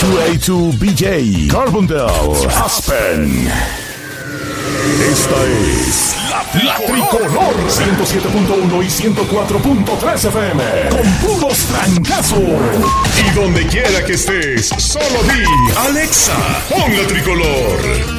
2A2 BJ, Carbondale, Aspen. Esta es la Tricolor 107.1 y 104.3 FM con puros trancazos. Y donde quiera que estés, solo di Alexa, pon la Tricolor.